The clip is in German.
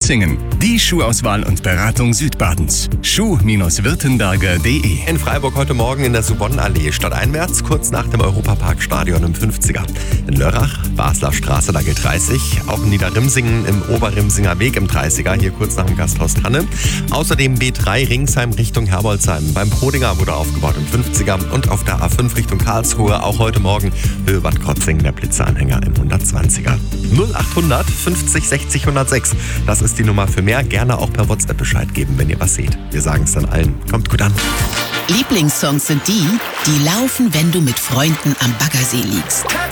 Krotzingen. Die Schuhauswahl und Beratung Südbadens. Schuh-württemberger.de. In Freiburg heute Morgen in der Soubonnenallee stadteinwärts, kurz nach dem Europaparkstadion im 50er. In Lörrach, Baslerstraße, da gilt 30. Auch in Niederrimsingen im Oberrimsinger Weg im 30er, hier kurz nach dem Gasthaus Tanne. Außerdem B3 Ringsheim Richtung Herbolzheim. Beim Prodinger wurde aufgebaut im 50er. Und auf der A5 Richtung Karlsruhe auch heute Morgen Höhe Bad Krotzingen der Blitzeranhänger im 120er. 0800 50 60 106. Das ist die Nummer für mehr. Gerne auch per WhatsApp Bescheid geben, wenn ihr was seht. Wir sagen es dann allen. Kommt gut an. Lieblingssongs sind die laufen, wenn du mit Freunden am Baggersee liegst.